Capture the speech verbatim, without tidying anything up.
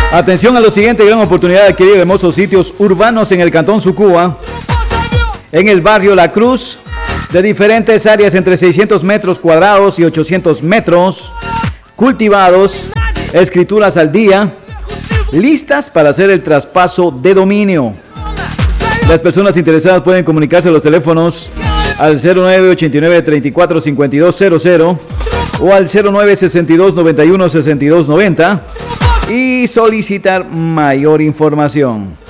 Atención a lo siguiente, gran oportunidad de adquirir hermosos sitios urbanos en el Cantón Sucúa, en el barrio La Cruz, de diferentes áreas entre seiscientos metros cuadrados y ochocientos metros, cultivados, escrituras al día, listas para hacer el traspaso de dominio. Las personas interesadas pueden comunicarse a los teléfonos al cero nueve ochenta y nueve treinta y cuatro cincuenta y dos cero cero o al cero nueve sesenta y dos noventa y uno sesenta y dos noventa y solicitar mayor información.